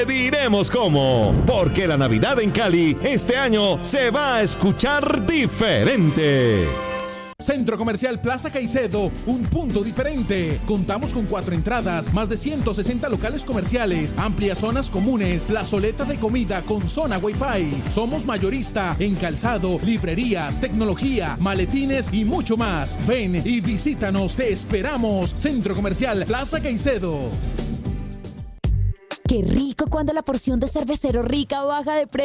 Diremos cómo, porque la Navidad en Cali este año se va a escuchar diferente. Centro Comercial Plaza Caicedo, un punto diferente. Contamos con 4 entradas, más de 160 locales comerciales, amplias zonas comunes, plazoleta de comida con zona Wi-Fi. Somos mayorista en calzado, librerías, tecnología, maletines y mucho más. Ven y visítanos, te esperamos. Centro Comercial Plaza Caicedo. Qué rico cuando la porción de Cervecero Rica baja de precio.